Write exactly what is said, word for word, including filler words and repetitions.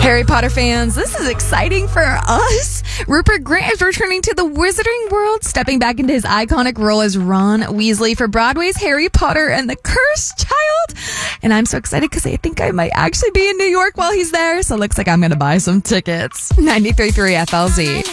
Harry Potter fans, this is exciting for us. Rupert Grint is returning to the Wizarding World, stepping back into his iconic role as Ron Weasley for Broadway's Harry Potter and the Cursed Child. And I'm so excited because I think I might actually be in New York while he's there. So it looks like I'm going to buy some tickets. ninety-three point three F L Z.